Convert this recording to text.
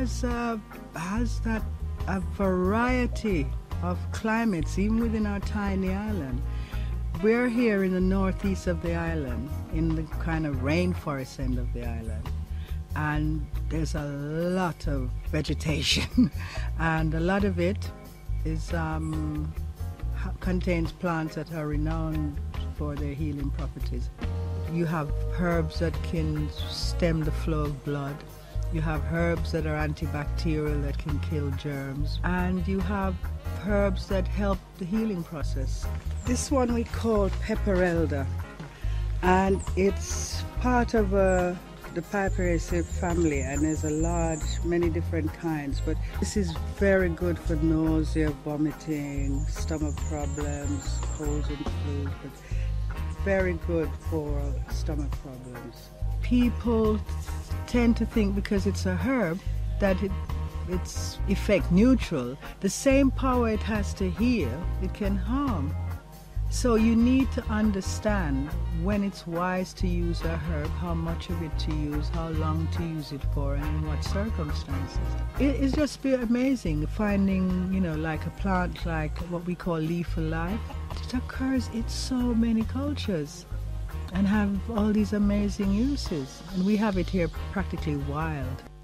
has that a variety of climates, even within our tiny island. We're here in the northeast of the island, in the kind of rainforest end of the island, and there's a lot of vegetation, and a lot of it is contains plants that are renowned for their healing properties. You have herbs that can stem the flow of blood. You have herbs that are antibacterial that can kill germs, and you have herbs that help the healing process. This one we call pepper elder, and it's part of the Piperaceae family, and there's many different kinds, but this is very good for nausea, vomiting, stomach problems, colds and flus, but very good for stomach problems. People tend to think because it's a herb that it's effect neutral. The same power it has to heal, it can harm. So you need to understand when it's wise to use a herb, how much of it to use, how long to use it for, and in what circumstances. It's just been amazing finding, like a plant like what we call leaf alive. It occurs in so many cultures and have all these amazing uses. And we have it here practically wild.